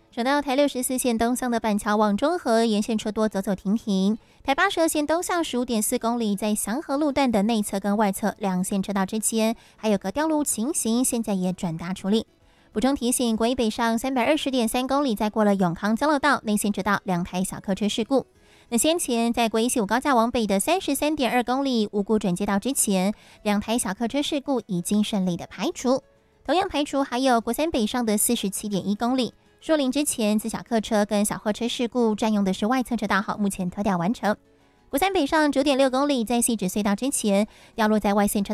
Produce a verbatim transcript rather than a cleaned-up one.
省道台六十四线东向的板桥往中和沿线车多，走走停停。台八十二线东向十五点四公里，在祥和路段的内侧跟外侧两线车道之间，还有个掉路情形，现在也转达处理。补充提醒，国一北上三百二十点三公里，在过了永康交流道内线车道两台小客车事故。那先前在国一西五高架往北的三十三点二公里五股转接道之前，两台小客车事故已经顺利的排除。同样排除还有国三北上的四十七点一公里。树林之前自小客车跟小货车事故占用的是外侧车道，好，目前调调完成。国三北上九点六公里，在汐止隧道之前掉落在外线车